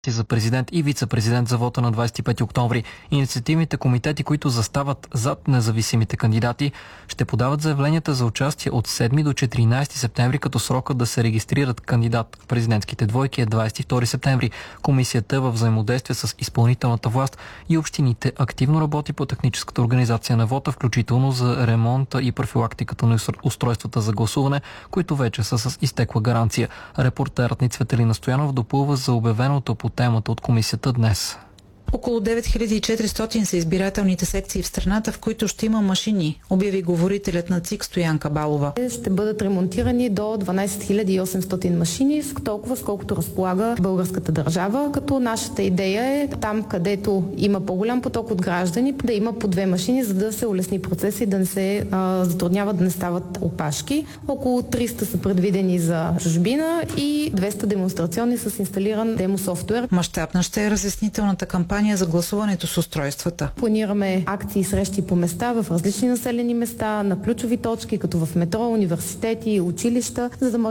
за президент и вице-президент за вота на 25 октомври. Инициативните комитети, които застават зад независимите кандидати, ще подават заявленията за участие от 7 до 14 септември, като срокът да се регистрират кандидат в президентските двойки е 22 септември. Комисията във взаимодействие с изпълнителната власт и общините активно работи по техническата организация на вота, включително за ремонта и профилактиката на устройствата за гласуване, които вече са с изтекла гаранция. Репортерът ни Цветелина Стоянов допълва за обявеното по темата от комисията днес. Около 9400 са избирателните секции в страната, в които ще има машини, обяви говорителят на ЦИК Стоянка Балова. Ще бъдат ремонтирани до 12 800 машини, толкова сколкото разполага българската държава, като нашата идея е там, където има по-голям поток от граждани, да има по 2 машини, за да се улесни процеса и да не се затрудняват, да не стават опашки. Около 300 са предвидени за чужбина и 200 демонстрационни с инсталиран демо-софтуер. Мащабна ще е разяснителната кампания за гласуването с устройствата. Планираме акции и срещи по места в различни населени места, на ключови точки, като в метро, университети, училища, за да може